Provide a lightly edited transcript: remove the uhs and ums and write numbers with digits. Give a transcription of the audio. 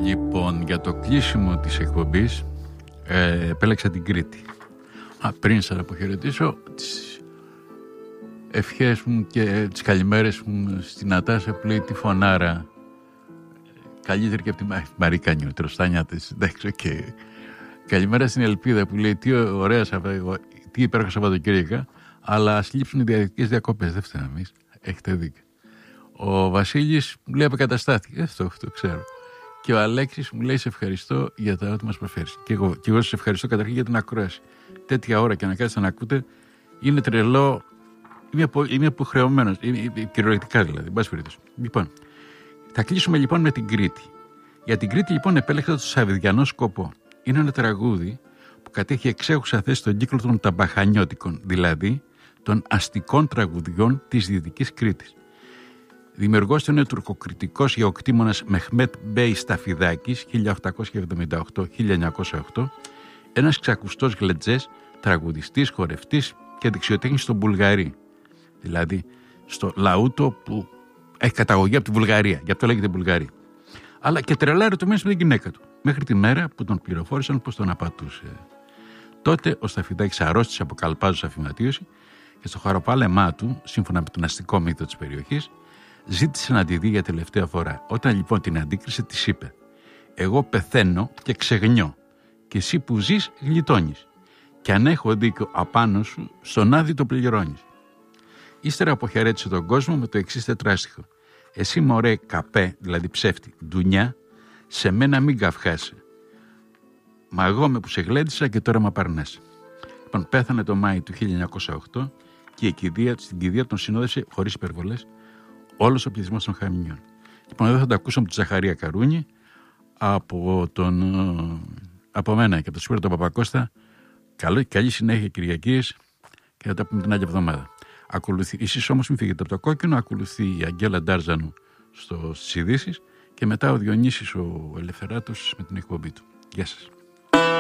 Λοιπόν, για το κλείσιμο της εκπομπής επέλεξα την Κρήτη. Πριν σας αποχαιρετήσω, τις ευχές μου και τις καλημέρες μου στην Νατάσα που λέει τη φωνάρα καλύτερη και από τη Μαρικανιού, τροστάνια της, εντάξει, και καλημέρα στην Ελπίδα που λέει τι ωραία, τι υπέροχα Σαββατοκύριακα, αλλά ας λείψουν οι διαδικτυακές διακοπές, δεν φταίμε εμείς, έχετε δίκιο. Ο Βασίλης μου λέει απεκαταστάθηκε, αυτό ξέρω. Και ο Αλέξης μου λέει σε ευχαριστώ για τα ό,τι μας προφέρεις. Και εγώ σας ευχαριστώ καταρχήν για την ακρόαση. Τέτοια ώρα και να κάτσετε να ακούτε είναι τρελό. Είμαι υποχρεωμένος, κυριολεκτικά δηλαδή. Λοιπόν, θα κλείσουμε λοιπόν με την Κρήτη. Για την Κρήτη λοιπόν επέλεξα το Σαββιδιανό Σκοπό. Είναι ένα τραγούδι που κατέχει εξέχουσα θέση στον κύκλο των ταμπαχανιώτικων, δηλαδή των αστικών τραγουδιών της Δυτικής Κρήτης. Δημιουργός του είναι ο τουρκοκριτικός γεωκτήμονας Μεχμέτ Μπέι Σταφιδάκης 1872-1908, ένας ξακουστός γλετζές, τραγουδιστής, χορευτής και δεξιοτέχνης στο Μπουλγαρί, δηλαδή στο λαούτο που έχει καταγωγή από τη Βουλγαρία, γι' αυτό λέγεται Μπουλγαρί. Αλλά και τρελά ερωτημένος με την γυναίκα του, μέχρι τη μέρα που τον πληροφόρησαν πως τον απατούσε. Τότε ο Σταφιδάκης αρρώστησε από καλπάζουσα αφηματίωση και στο χαροπάλεμά του, σύμφωνα με τον αστικό μύθο της περιοχής, ζήτησε να τη δει για τελευταία φορά. Όταν λοιπόν την αντίκρισε, της είπε: «Εγώ πεθαίνω και ξεγνιώ, και εσύ που ζεις γλιτώνεις. Και αν έχω δίκιο απάνω σου, στον άδει το πληρώνεις». Ύστερα αποχαιρέτησε τον κόσμο με το εξής τετράστιχο: «Εσύ μωρέ καπέ, δηλαδή ψεύτη, ντουνιά, σε μένα μην καυχάσαι. Μα εγώ με που σε γλέντισα και τώρα μ' απαρνέσαι». Λοιπόν, πέθανε το Μάη του 1908 και στην κηδεία τον συνόδευσε, χωρίς υπερβολές, όλος ο πληθυσμός των Χαμηνιών. Λοιπόν, εδώ θα το ακούσουμε από τον Ζαχαρία Καρούνη, από μένα και από τον Σπύρο τον Παπακώστα. Καλή συνέχεια Κυριακής και θα τα πούμε την άλλη εβδομάδα. Εσείς όμως μην φύγετε από το κόκκινο, ακολουθεί η Αγγέλα Ντάρζανου στις ειδήσεις και μετά ο Διονύσης ο Ελευθεράτος με την εκπομπή του. Γεια σας.